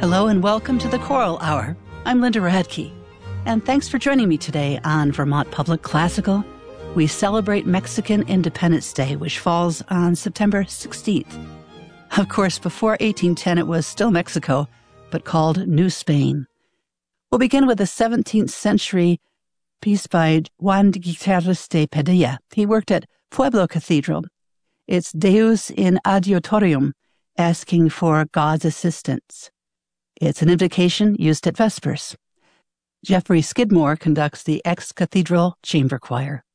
Hello and welcome to the Choral Hour. I'm Linda Radke, and thanks for joining me today on Vermont Public Classical. We celebrate Mexican Independence Day, which falls on September 16th. Of course, before 1810, it was still Mexico, but called New Spain. We'll begin with a 17th century piece by Juan de Guiterres de Padilla. He worked at Pueblo Cathedral. It's Deus in Adiutorium, asking for God's assistance. It's an invocation used at Vespers. Jeffrey Skidmore conducts the ex-cathedral chamber choir.